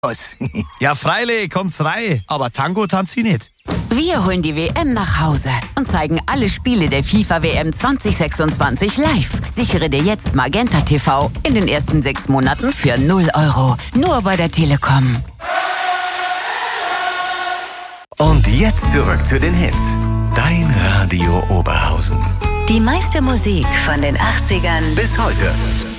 Was? Ja, freilich, kommt's rein. Aber Tango tanzt sie nicht. Wir holen die WM nach Hause und zeigen alle Spiele der FIFA WM 2026 live. Sichere dir jetzt Magenta TV in den ersten 6 Monaten für 0 €. Nur bei der Telekom. Und jetzt zurück zu den Hits. Dein Radio Oberhausen. Die meiste Musik von den 80ern Bis heute.